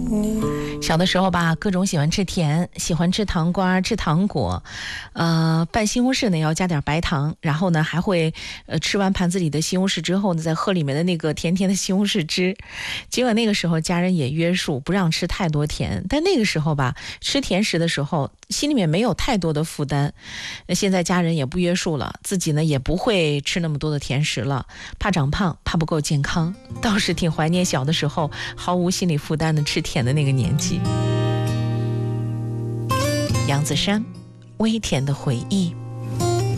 小的时候吧，各种喜欢吃甜，喜欢吃糖瓜、吃糖果，拌西红柿呢要加点白糖，然后呢还会吃完盘子里的西红柿之后呢，再喝里面的那个甜甜的西红柿汁。尽管那个时候家人也约束不让吃太多甜，但那个时候吧，吃甜食的时候心里面没有太多的负担。现在家人也不约束了，自己呢也不会吃那么多的甜食了，怕长胖，怕不够健康，倒是挺怀念小的时候毫无心理负担的吃甜的那个年纪。杨子姗，微甜的回忆。